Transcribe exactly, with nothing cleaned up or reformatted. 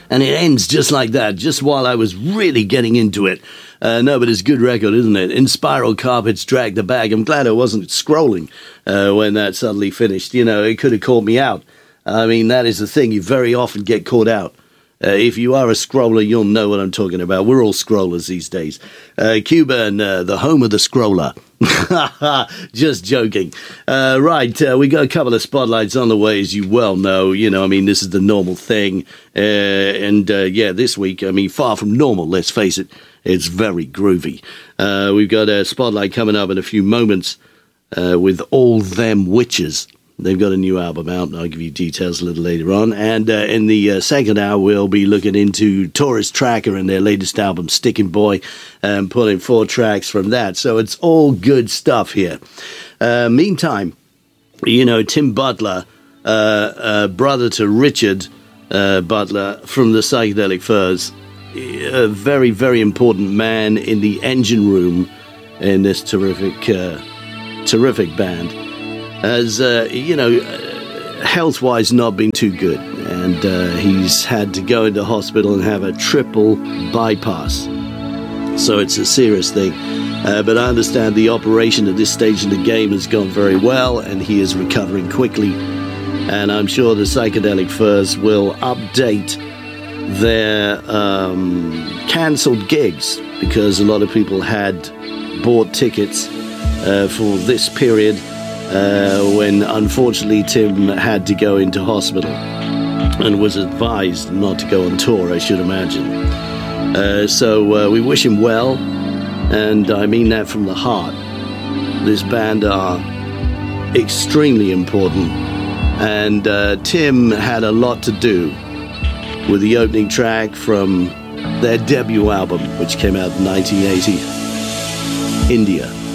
and it ends just like that, just while I was really getting into it. Uh, no, but it's a good record, isn't it? In Spiral Carpets, Drag the Bag. I'm glad I wasn't scrolling uh, when that suddenly finished. You know, it could have caught me out. I mean, that is the thing. You very often get caught out. Uh, if you are a scroller, you'll know what I'm talking about. We're all scrollers these days. Uh, Cuban, uh, the home of the scroller. Just joking. Uh, right, uh, we got a couple of spotlights on the way, as you well know. You know, I mean, this is the normal thing. Uh, and, uh, yeah, this week, I mean, far from normal, let's face it. It's very groovy. Uh, we've got a spotlight coming up in a few moments uh, with All Them Witches. They've got a new album out, and I'll give you details a little later on. And uh, in the uh, second hour, we'll be looking into Tourist Tracker and their latest album, Sticking Boy, and pulling four tracks from that. So it's all good stuff here. Uh, meantime, you know, Tim Butler, uh, uh, brother to Richard uh, Butler from the Psychedelic Furs, a very, very important man in the engine room in this terrific, uh, terrific band. Has, uh, you know, health-wise not been too good. And uh, he's had to go into hospital and have a triple bypass. So it's a serious thing. Uh, but I understand the operation at this stage in the game has gone very well, and he is recovering quickly. And I'm sure the Psychedelic Furs will update their um, cancelled gigs, because a lot of people had bought tickets uh, for this period. Uh, when unfortunately Tim had to go into hospital and was advised not to go on tour, I should imagine. Uh, so uh, we wish him well, and I mean that from the heart. This band are extremely important, and uh, Tim had a lot to do with the opening track from their debut album, which came out in nineteen eighty, India.